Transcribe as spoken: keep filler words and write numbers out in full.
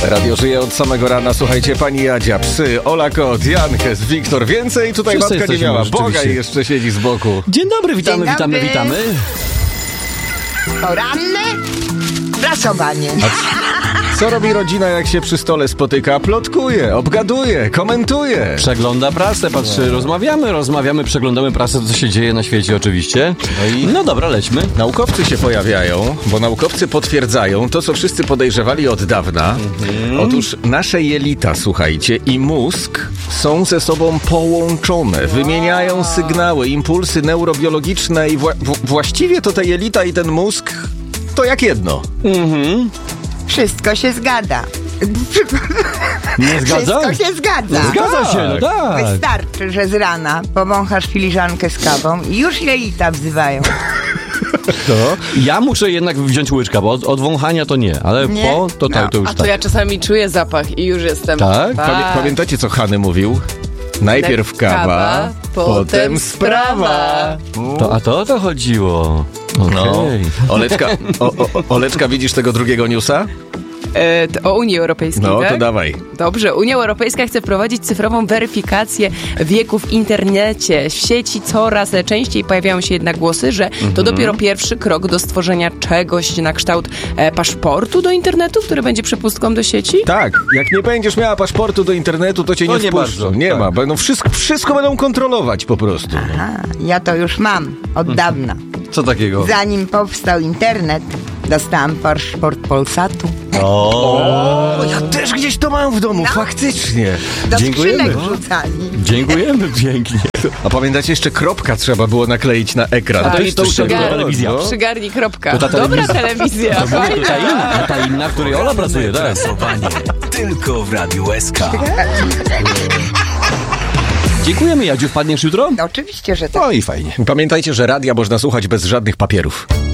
Radio żyje od samego rana. Słuchajcie, pani Jadzia, psy, Ola Kot, Jankes, Wiktor. Więcej tutaj Wszyscy matka nie jesteśmy, miała. rzeczywiście. Boga jeszcze siedzi z boku. Dzień dobry, witamy, Dzień witamy, dobry. witamy. Poranne prasowanie. Co robi rodzina, jak się przy stole spotyka? Plotkuje, obgaduje, komentuje. Przegląda prasę, patrzy, rozmawiamy, rozmawiamy, przeglądamy prasę, co się dzieje na świecie oczywiście. No, i... no dobra, lećmy. Naukowcy się pojawiają, bo naukowcy potwierdzają to, co wszyscy podejrzewali od dawna. Mhm. Otóż nasze jelita, słuchajcie, i mózg są ze sobą połączone. Wymieniają sygnały, impulsy neurobiologiczne i wła- w- właściwie to te jelita i ten mózg to jak jedno. Mhm. Wszystko się zgadza. Nie zgadza? Wszystko się zgadza. Zgadza się, no tak. Wystarczy, że z rana powąchasz filiżankę z kawą i już jelita wzywają. To? Ja muszę jednak wziąć łyczka, bo od, od wąchania to nie, ale Nie? po to, to, No. to już A to tak. ja czasami czuję zapach i już jestem. Tak? Pamię- pamiętacie, co Hany mówił? Najpierw kawa, Kawa, potem potem sprawa. To, a to o to chodziło. No, Okej. Oleczka, o, o, Oleczka, widzisz tego drugiego newsa? E, to o Unii Europejskiej, No, tak? to dawaj. Dobrze, Unia Europejska chce wprowadzić cyfrową weryfikację wieku w internecie. W sieci coraz częściej pojawiają się jednak głosy, że Mhm. to dopiero pierwszy krok do stworzenia czegoś na kształt e, paszportu do internetu, który będzie przepustką do sieci. Tak, jak nie będziesz miała paszportu do internetu, to cię To nie nie wpuszczą. bardzo, Nie tak. ma, będą wszystko, wszystko będą kontrolować po prostu. Aha, ja to już mam od dawna. Co takiego? Zanim powstał internet, dostałam paszport Polsatu. O, ja też gdzieś to mam w domu, faktycznie. Do Dziękujemy. skrzynek wrzucali. Dziękujemy pięknie. A pamiętacie, jeszcze kropka trzeba było nakleić na ekran. Tak, to jest to już przygarnij. telewizja. Przygarnij, kropka. To ta Dobra telewizja. telewizja. To była to ta inna, ta inna, w której Ola pracuje, tak? Prasowanie tylko w Radiu S K. Dziękujemy, Jadziu, wpadniesz jutro? No, oczywiście, że tak. No i fajnie. Pamiętajcie, że radia można słuchać bez żadnych papierów.